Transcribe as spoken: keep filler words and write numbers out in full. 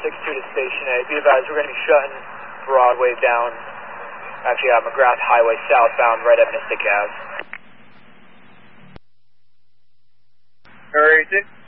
six two to Station A. Be advised, we're going to be shutting Broadway down, actually uh, McGrath Highway southbound right at Mystic Ave. Where is it?